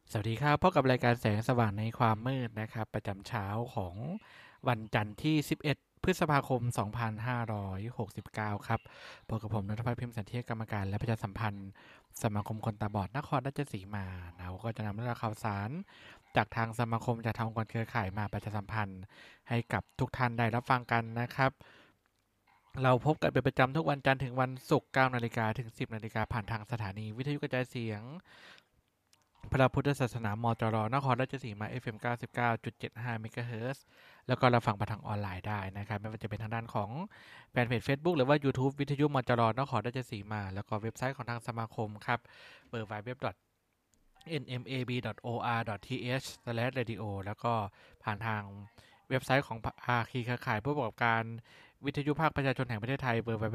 สวัสดีครับพบกับรายการแสงสว่างในความมืดนะครับประจำเช้าของวันจันทร์ที่11พฤษภาคม2569ครับพบกับผมณัฐพัฒน์พิมพ์สันเทียกรรมการและประชาสัมพันธ์สมาคมคนตาบอดนครราชสีมาเราก็จะนำเรื่องราวข่าวสารจากทางสมาคมจากทางองค์กรเครือข่ายมาประชาสัมพันธ์ให้กับทุกท่านได้รับฟังกันนะครับเราพบกันเป็นประจำทุกวันจันทร์ถึงวันศุกร์9 นาฬิกาถึง10 นาฬิกาผ่านทางสถานีวิทยุกระจายเสียงพระพุทธศาสนามจรนครราชสีมา FM 99.75 เมกะเฮิรตซ์แล้วก็รับฟังผ่านทางออนไลน์ได้นะครับไม่ว่าจะเป็นทางด้านของแฟนเพจ Facebook หรือว่า YouTube วิทยุมจรนครราชสีมาแล้วก็เว็บไซต์ของทางสมาคมครับwww.nmab.or.th/radio แล้วก็ผ่านทางเว็บไซต์ของภาคีเครือข่ายผู้ประกอบการวิทยุภาคประชาชนแห่งประเทศไทย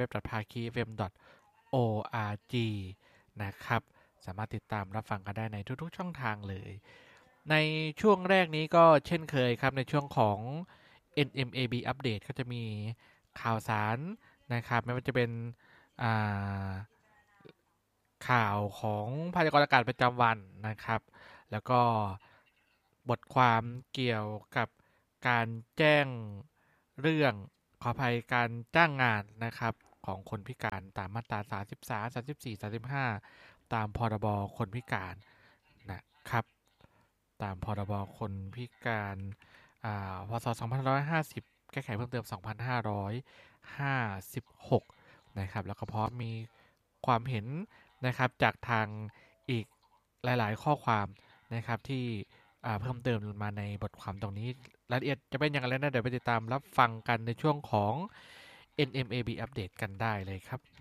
www.pakifm.org นะครับสามารถติดตามรับฟังกันได้ในทุกๆช่องทางเลยในช่วงแรกนี้ก็เช่นเคยครับในช่วงของ NMAB อัปเดตก็จะมีข่าวสารนะครับไม่ว่าจะเป็นอ่า ข่าวของพยากรณ์อากาศประจำวันนะครับแล้วก็บทความเกี่ยวกับการแจ้งเรื่องขออภัยการจ้างงานนะครับของคนพิการตามมาตรา33 34 35ตามพรบคนพิการนะครับตามพรบคนพิการพศ2550แก้ไขเพิ่มเติม2556นะครับแล้วก็พร้อมมีความเห็นนะครับจากทางอีกหลายๆข้อความนะครับที่เพิ่มเติมมาในบทความตรงนี้รายละเอียดจะเป็นอย่างไรนะเดี๋ยวไปติดตามรับฟังกันในช่วงของ NMAB อัปเดตกันได้เลยครับ